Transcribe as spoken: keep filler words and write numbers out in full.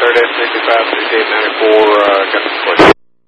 Stardust sixty-five, thirty-eight ninety-four, uh, got the question.